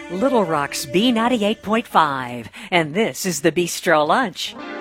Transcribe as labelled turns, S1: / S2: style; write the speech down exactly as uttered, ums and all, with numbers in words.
S1: Little Rock's B ninety-eight point five, and this is the Bistro Lunch.